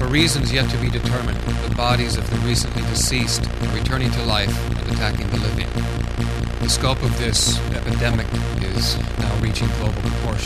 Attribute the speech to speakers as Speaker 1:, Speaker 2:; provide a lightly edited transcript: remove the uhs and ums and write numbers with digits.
Speaker 1: reasons yet to be determined, the bodies of the recently deceased are returning to life and attacking the living. The scope of this epidemic is now reaching global proportions.